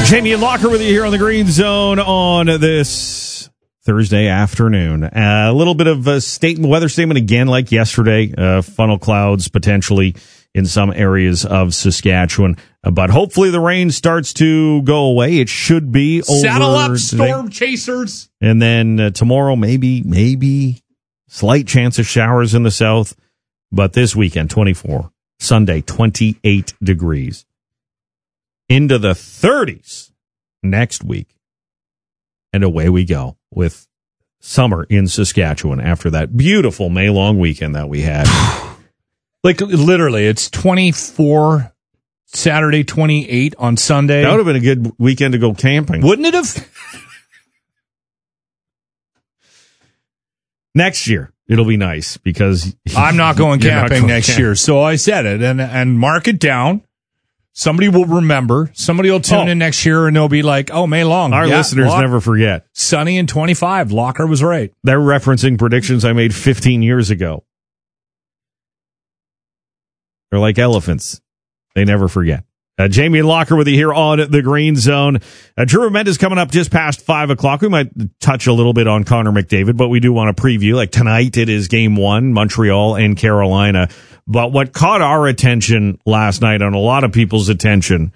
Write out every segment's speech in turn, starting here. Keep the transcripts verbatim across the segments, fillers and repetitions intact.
Jamie and Locker with you here on the Green Zone on this Thursday afternoon. Uh, a little bit of a statement, weather statement again, like yesterday. Uh, funnel clouds potentially in some areas of Saskatchewan, uh, but hopefully the rain starts to go away. It should be over. Saddle up, today. storm chasers. And then uh, tomorrow, maybe, maybe slight chance of showers in the south. But this weekend, twenty-four. Sunday, twenty-eight degrees. Into the thirties next week. And away we go with summer in Saskatchewan after that beautiful May long weekend that we had. Like, literally, it's twenty-four Saturday, twenty-eight on Sunday. That would have been a good weekend to go camping. Wouldn't it have? Next year, it'll be nice because I'm not going You're not camping going next camp- year. So I said it, and and mark it down. Somebody will remember. Somebody will tune Oh. in next year, and they'll be like, oh, May long. Our Yeah, listeners Lock- never forget. Sunny and twenty-five. Locker was right. They're referencing predictions I made fifteen years ago. They're like elephants. They never forget. Uh, Jamie and Locker with you here on the Green Zone. Uh, Drew Mendes coming up just past five o'clock. We might touch a little bit on Connor McDavid, but we do want to preview. Like tonight, it is game one, Montreal and Carolina. But what caught our attention last night, and a lot of people's attention,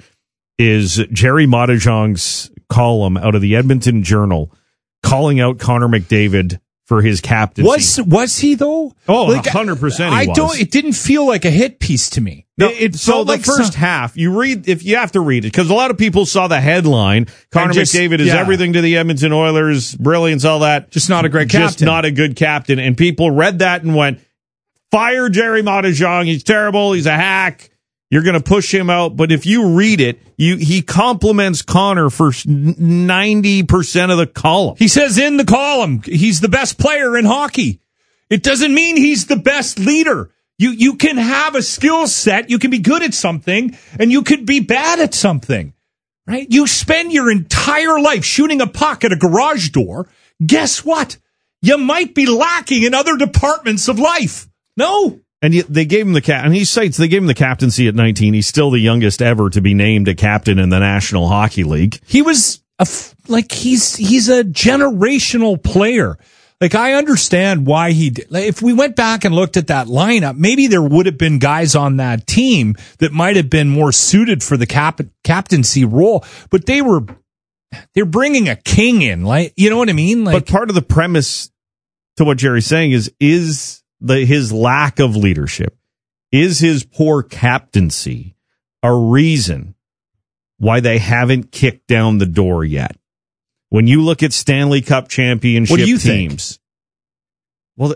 is Jerry Modejong's column out of the Edmonton Journal calling out Connor McDavid for his captaincy. Was was he though? Oh, Like, one hundred percent he I was. don't. It didn't feel like a hit piece to me. No, it, it so felt the like first some- half, you read, if you have to read it, because a lot of people saw the headline, Connor just- McDavid is yeah. everything to the Edmonton Oilers, brilliance, all that. Just not a great Just captain. not a good captain. And people read that and went, fire Jerry Modejong. He's terrible. He's a hack. You're going to push him out. But if you read it, you he compliments Connor for ninety percent of the column. He says in the column, he's the best player in hockey. It doesn't mean he's the best leader. You you can have a skill set, you can be good at something, and you could be bad at something, right? You spend your entire life shooting a puck at a garage door. Guess what? You might be lacking in other departments of life. No. And yet they gave him the cap, and he cites they gave him the captaincy at nineteen. He's still the youngest ever to be named a captain in the National Hockey League. He was a f- like he's he's a generational player. Like, I understand why he did. Like, if we went back and looked at that lineup, maybe there would have been guys on that team that might have been more suited for the cap- captaincy role, but they were they're bringing a king in, like, you know what I mean? Like, But part of the premise to what Jerry's saying is is the his lack of leadership, is his poor captaincy a reason why they haven't kicked down the door yet? When you look at Stanley Cup championship What do you teams, think? well,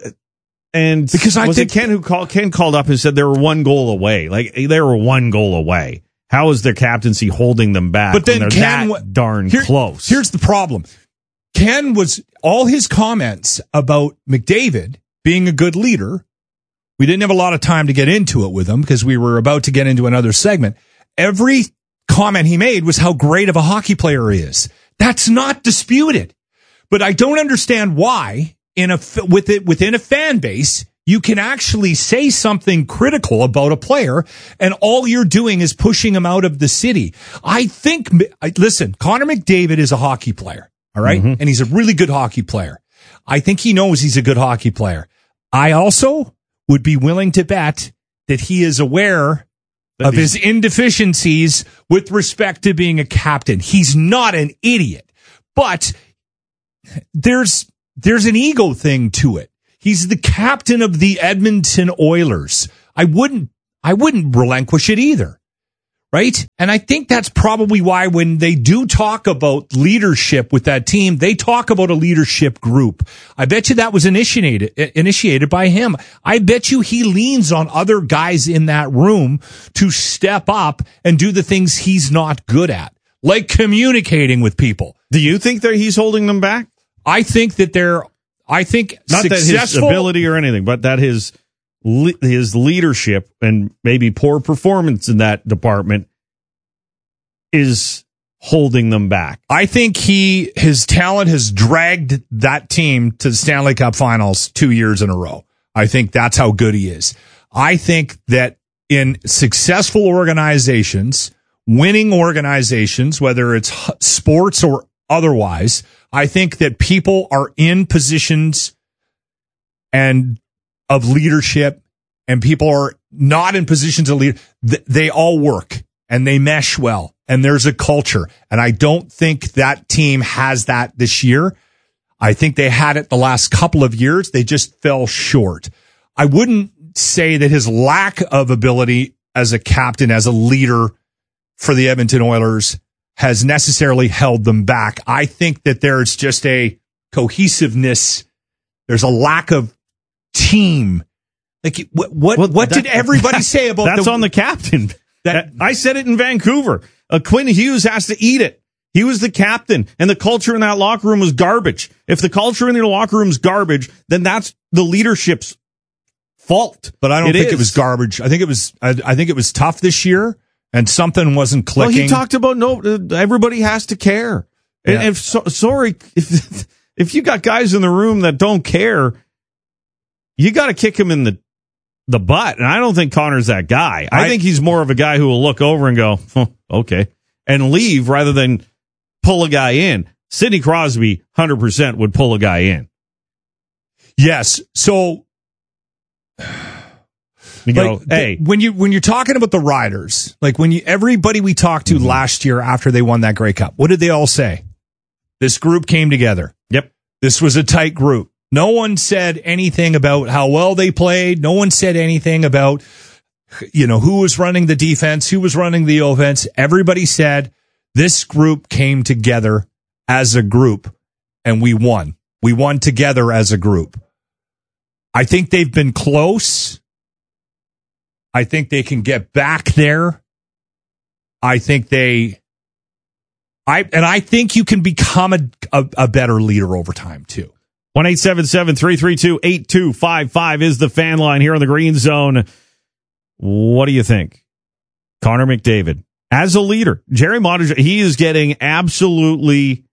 and Because I was think it Ken who called Ken called up and said they were one goal away, like they were one goal away. How is their captaincy holding them back? But then when they're Ken that wa- darn Here- close. Here's the problem. Ken was all his comments about McDavid being a good leader. We didn't have a lot of time to get into it with him because we were about to get into another segment. Every comment he made was how great of a hockey player he is. That's not disputed. But I don't understand why in a with it within a fan base you can actually say something critical about a player and all you're doing is pushing him out of the city. I think listen, Connor McDavid is a hockey player, all right? Mm-hmm. And he's a really good hockey player. I think he knows he's a good hockey player. I also would be willing to bet that he is aware That of his indeficiencies with respect to being a captain. He's not an idiot, but there's there's an ego thing to it. He's the captain of the Edmonton Oilers. I wouldn't I wouldn't relinquish it either. Right? And I think that's probably why when they do talk about leadership with that team, they talk about a leadership group. I bet you that was initiated, initiated by him. I bet you he leans on other guys in that room to step up and do the things he's not good at, like communicating with people. Do you think that he's holding them back? I think that they're, I think Not successful, that his ability or anything, but that his le- his leadership and maybe poor performance in that department is holding them back. I think he his talent has dragged that team to the Stanley Cup Finals two years in a row. I think that's how good he is. I think that in successful organizations winning organizations, whether it's sports or otherwise, I think that people are in positions and of leadership, and people are not in positions of lead. They all work and they mesh well, and there's a culture. And I don't think that team has that this year. I think they had it the last couple of years. They just fell short. I wouldn't say that his lack of ability as a captain, as a leader for the Edmonton Oilers has necessarily held them back. I think that there's just a cohesiveness. There's a lack of team. Like what? What, well, what that, did everybody that, say about that's the, on the captain? That I said it in Vancouver. Uh, Quinn Hughes has to eat it. He was the captain, and the culture in that locker room was garbage. If the culture in your locker room is garbage, then that's the leadership's fault. But I don't it think is. it was garbage. I think it was. I, I think it was tough this year, and something wasn't clicking. Well, he talked about no. Everybody has to care. Yeah. And if so, sorry, if if you got guys in the room that don't care, you got to kick him in the the butt. And I don't think Connor's that guy. I, I think he's more of a guy who will look over and go, oh, okay, and leave rather than pull a guy in. Sidney Crosby, one hundred percent would pull a guy in. Yes. So, you go, like, hey, when you when you're talking about the Riders, like when you everybody we talked to mm-hmm. last year after they won that Grey Cup, what did they all say? This group came together. Yep. This was a tight group. No one said anything about how well they played. No one said anything about, you know, who was running the defense, who was running the offense. Everybody said this group came together as a group, and we won. We won together as a group. I think they've been close. I think they can get back there. I think they, I and I think you can become a, a, a better leader over time too. one eight seven seven, three three two, eight two five five is the fan line here on the Green Zone. What do you think? Connor McDavid, as a leader, Jerry Montejong, he is getting absolutely,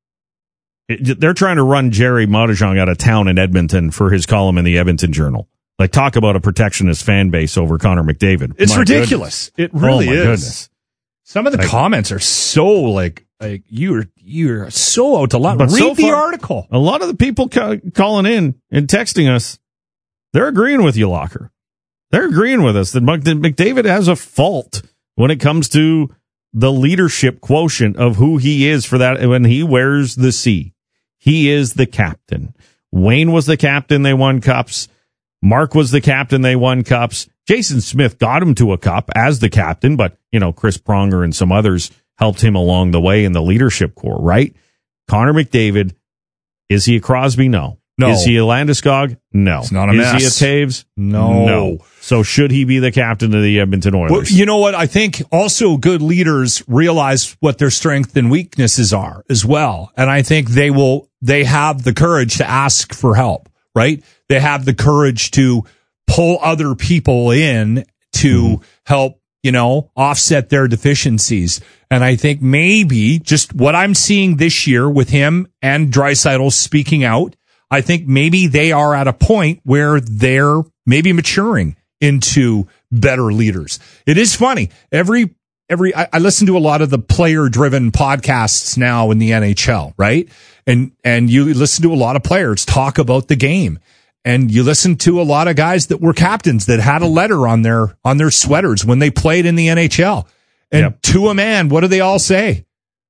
they're trying to run Jerry Montejong out of town in Edmonton for his column in the Edmonton Journal. Like, talk about a protectionist fan base over Connor McDavid. It's my ridiculous. Goodness. It really oh, my is. Goodness. Some of the like, comments are so like, like you're you're so out to lot. Read so the far, article. A lot of the people ca- calling in and texting us, they're agreeing with you, Locker. They're agreeing with us that McDavid has a fault when it comes to the leadership quotient of who he is for that when he wears the C. He is the captain. Wayne was the captain. They won cups. Mark was the captain. They won cups. Jason Smith got him to a cup as the captain, but, you know, Chris Pronger and some others helped him along the way in the leadership core, right? Connor McDavid, is he a Crosby? No. No. Is he a Landeskog? No. It's not a is mess. Is he a Taves? No. No. So should he be the captain of the Edmonton Oilers? Well, you know what? I think also good leaders realize what their strengths and weaknesses are as well. And I think they will, they have the courage to ask for help, right? They have the courage to pull other people in to mm-hmm. help, you know, offset their deficiencies. And I think maybe just what I'm seeing this year with him and Draisaitl speaking out, I think maybe they are at a point where they're maybe maturing into better leaders. It is funny. Every, every, I, I listen to a lot of the player driven podcasts now in the N H L, right? And, and you listen to a lot of players talk about the game. And you listen to a lot of guys that were captains that had a letter on their, on their sweaters when they played in the N H L. And yep. to a man, what do they all say?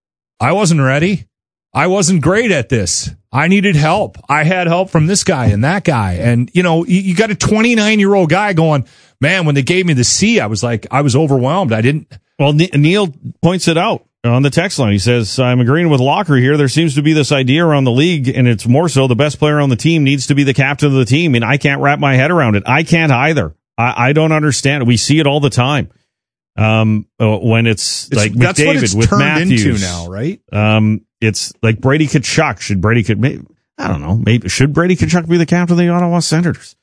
I wasn't ready. I wasn't great at this. I needed help. I had help from this guy and that guy. And, you know, you, you got a twenty-nine year old guy going, man, when they gave me the C, I was like, I was overwhelmed. I didn't. Well, Neil points it out on the text line. He says, I'm agreeing with Locker here. There seems to be this idea around the league, and it's more so the best player on the team needs to be the captain of the team. And I can't wrap my head around it. I can't either. I, I don't understand it. We see it all the time. Um, when it's, it's like that's McDavid what it's with turned Matthews into now, right? Um, it's like Brady Tkachuk. Should Brady could I don't know. Maybe should Brady Tkachuk be the captain of the Ottawa Senators?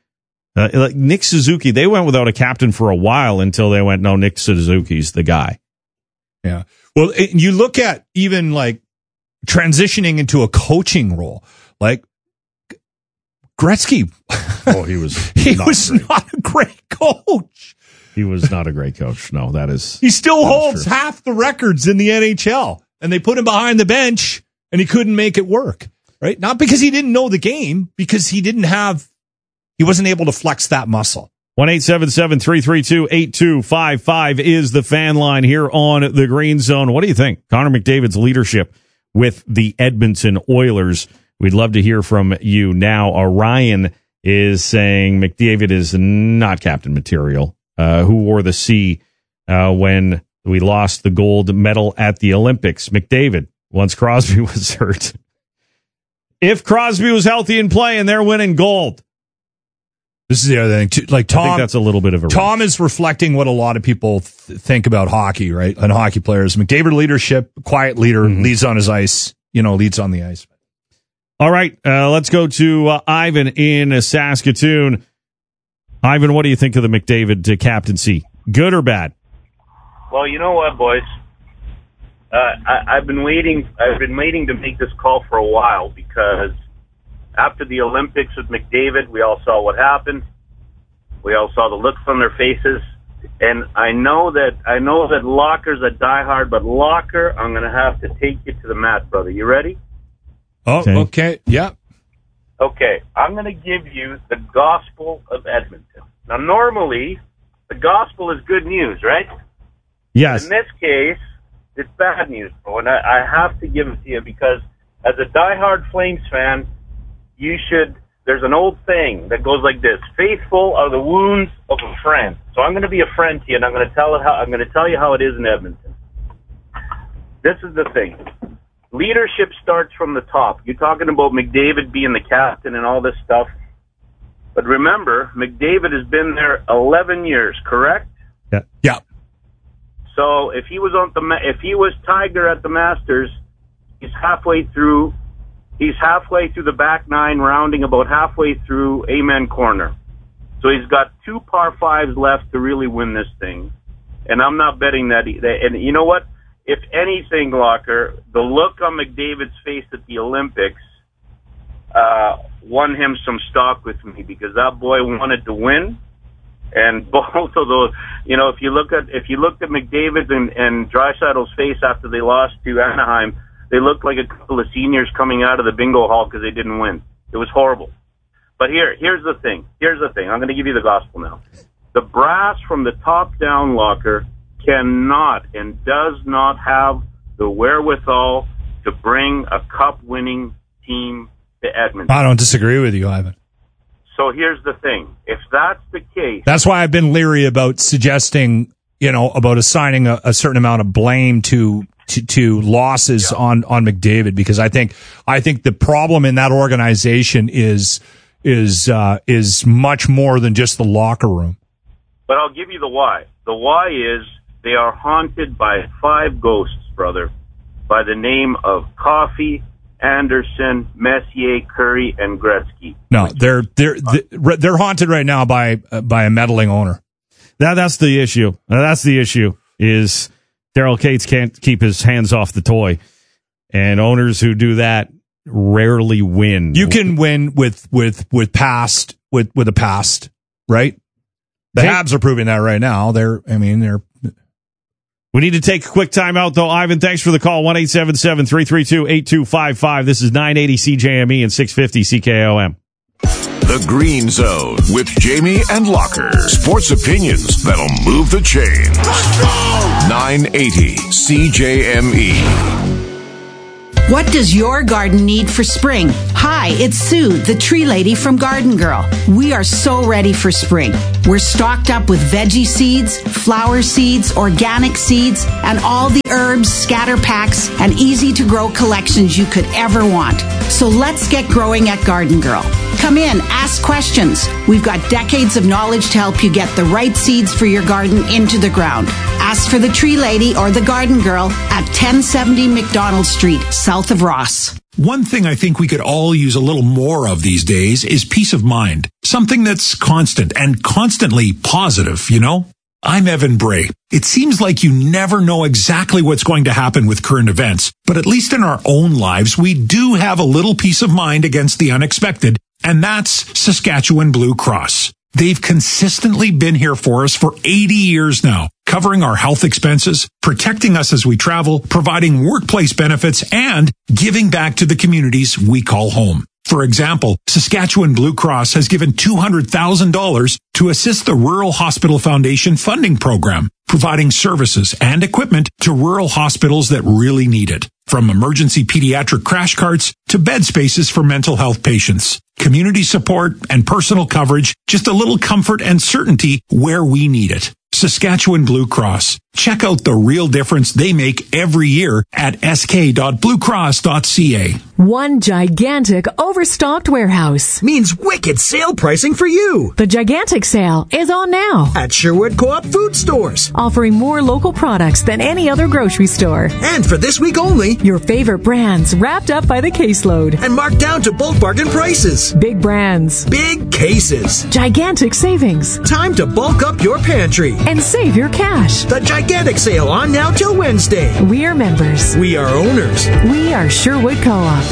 Uh, like Nick Suzuki, they went without a captain for a while until they went, no, Nick Suzuki's the guy. Yeah. Well, it, you look at even like transitioning into a coaching role, like Gretzky. Oh, he was he not was great. not a great coach. He was not a great coach. No, that is. He still holds half the records in the N H L, and they put him behind the bench, and he couldn't make it work. Right? Not because he didn't know the game, because he didn't have, he wasn't able to flex that muscle. one eight seven seven, three three two, eight two five five is the fan line here on the Green Zone. What do you think? Connor McDavid's leadership with the Edmonton Oilers. We'd love to hear from you now. Orion is saying McDavid is not captain material. Uh, who wore the C uh, when we lost the gold medal at the Olympics? McDavid, once Crosby was hurt. If Crosby was healthy and playing, they're winning gold. This is the other thing, too. Like Tom, I think that's a little bit of a Tom reach. is reflecting what a lot of people th- think about hockey, right? And hockey players. McDavid leadership, quiet leader, mm-hmm. leads on his ice, you know, leads on the ice. All right, uh, let's go to uh, Ivan in uh, Saskatoon. Ivan, what do you think of the McDavid uh, captaincy? Good or bad? Well, you know what, boys? Uh, I, I've been waiting. I've been waiting to make this call for a while because after the Olympics with McDavid, we all saw what happened. We all saw the looks on their faces, and I know that I know that Locker's a diehard, but Locker, I'm going to have to take you to the mat, brother. You ready? Oh, okay. okay. Yeah. Okay. I'm going to give you the gospel of Edmonton. Now, normally, the gospel is good news, right? Yes. In this case, it's bad news, bro, and I, I have to give it to you because as a diehard Flames fan, you should, there's an old saying that goes like this: faithful are the wounds of a friend. So I'm going to be a friend to you, and I'm going to tell it how, I'm going to tell you how it is in Edmonton. This is the thing. Leadership starts from the top. You're talking about McDavid being the captain and all this stuff. But remember, McDavid has been there eleven years, correct? Yeah. Yeah. So if he was on the if he was Tiger at the Masters, he's halfway through. He's halfway through the back nine, rounding about halfway through Amen Corner. So he's got two par fives left to really win this thing, and I'm not betting that. He, and you know what? If anything, Locker, the look on McDavid's face at the Olympics uh, won him some stock with me because that boy wanted to win. And both of those, you know, if you look at if you looked at McDavid and, and Draisaitl's face after they lost to Anaheim, they looked like a couple of seniors coming out of the bingo hall because they didn't win. It was horrible. But here, here's the thing. Here's the thing. I'm going to give you the gospel now. The brass from the top down, Locker, cannot and does not have the wherewithal to bring a cup-winning team to Edmonton. I don't disagree with you, Ivan. So here's the thing. If that's the case... That's why I've been leery about suggesting, you know, about assigning a, a certain amount of blame to to, to losses yeah. on, on McDavid, because I think I think the problem in that organization is is uh, is much more than just the locker room. But I'll give you the why. The why is they are haunted by five ghosts, brother, by the name of Coffey, Anderson, Messier, Curry, and Gretzky. No, they're they're they're haunted right now by uh, by a meddling owner. That that's the issue. That's the issue. Is Daryl Cates can't keep his hands off the toy, and owners who do that rarely win. You can win with with with past with with a past, right? The Habs are proving that right now. They're, I mean, they're. We need to take a quick time out, though. Ivan, thanks for the call. one eight seven seven, three three two, eight two five five. This is nine eighty C J M E and six fifty C K O M. The Green Zone with Jamie and Locker. Sports opinions that'll move the chains. nine eighty C J M E. What does your garden need for spring? Hi, it's Sue, the tree lady from Garden Girl. We are so ready for spring. We're stocked up with veggie seeds, flower seeds, organic seeds, and all the herbs, scatter packs, and easy-to-grow collections you could ever want. So let's get growing at Garden Girl. Come in, ask questions. We've got decades of knowledge to help you get the right seeds for your garden into the ground. Ask for the Tree Lady or the Garden Girl at ten seventy McDonald Street, south of Ross. One thing I think we could all use a little more of these days is peace of mind. Something that's constant and constantly positive, you know? I'm Evan Bray. It seems like you never know exactly what's going to happen with current events, but at least in our own lives, we do have a little peace of mind against the unexpected, and that's Saskatchewan Blue Cross. They've consistently been here for us for eighty years now, covering our health expenses, protecting us as we travel, providing workplace benefits, and giving back to the communities we call home. For example, Saskatchewan Blue Cross has given two hundred thousand dollars to assist the Rural Hospital Foundation funding program, providing services and equipment to rural hospitals that really need it. From emergency pediatric crash carts to bed spaces for mental health patients. Community support and personal coverage, just a little comfort and certainty where we need it. Saskatchewan Blue Cross. Check out the real difference they make every year at s k dot blue cross dot c a. One gigantic overstocked warehouse means wicked sale pricing for you. The gigantic sale is on now at Sherwood Co-op Food Stores, offering more local products than any other grocery store. And for this week only, your favorite brands wrapped up by the caseload and marked down to bulk bargain prices. Big brands, big cases, gigantic savings. Time to bulk up your pantry and save your cash. The gigantic sale on now till Wednesday. We are members. We are owners. We are Sherwood Co-op.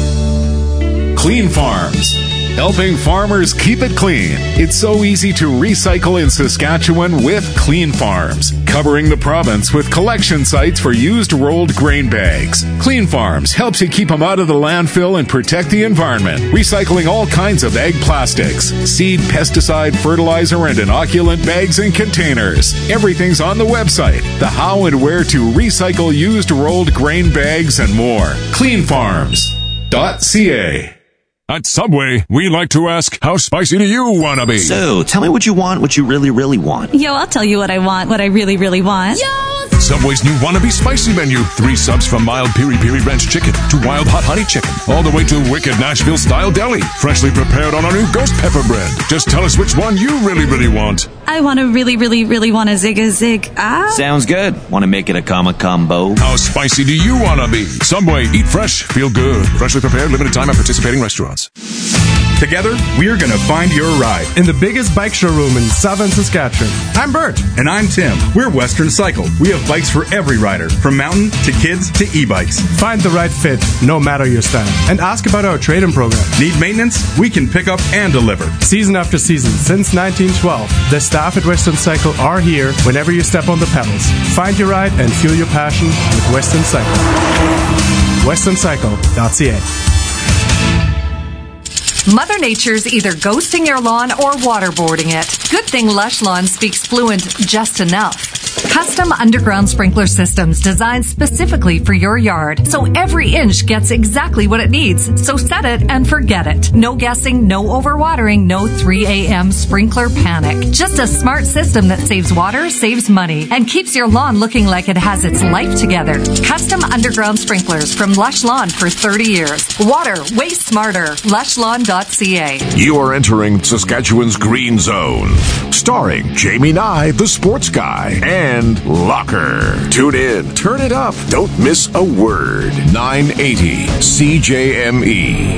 Clean Farms, helping farmers keep it clean. It's so easy to recycle in Saskatchewan with Clean Farms, covering the province with collection sites for used rolled grain bags. Clean Farms helps you keep them out of the landfill and protect the environment, recycling all kinds of ag plastics, seed, pesticide, fertilizer, and inoculant bags and containers. Everything's on the website, the how and where to recycle used rolled grain bags and more. clean farms dot c a. At Subway, we like to ask, how spicy do you want to be? So, tell me what you want, what you really, really want. Yo, I'll tell you what I want, what I really, really want. Yo! Subway's new Wannabe Spicy menu. Three subs from mild piri-piri ranch chicken to wild hot honey chicken, all the way to wicked Nashville-style deli. Freshly prepared on our new ghost pepper bread. Just tell us which one you really, really want. I want to really, really, really want a zig-a-zig. Ah. Sounds good. Want to make it a comma combo? How spicy do you want to be? Subway, eat fresh, feel good. Freshly prepared, limited time at participating restaurants. Together, we're going to find your ride in the biggest bike showroom in southern Saskatchewan. I'm Bert. And I'm Tim. We're Western Cycle. We have bikes for every rider, from mountain to kids to e-bikes. Find the right fit, no matter your style. And ask about our trade-in program. Need maintenance? We can pick up and deliver. Season after season, since nineteen twelve, the staff at Western Cycle are here whenever you step on the pedals. Find your ride and fuel your passion with Western Cycle. western cycle dot c a. Mother Nature's either ghosting your lawn or waterboarding it. Good thing Lush Lawn speaks fluent just enough. Custom underground sprinkler systems designed specifically for your yard, so every inch gets exactly what it needs. So set it and forget it. No guessing, no overwatering, no three a.m. sprinkler panic. Just a smart system that saves water, saves money, and keeps your lawn looking like it has its life together. Custom underground sprinklers from Lush Lawn for thirty years. Water, way smarter. lush lawn dot c a. You are entering Saskatchewan's Green Zone, starring Jamie Nye, the sports guy, and Locker. Tune in, turn it up, don't miss a word. nine eighty C J M E.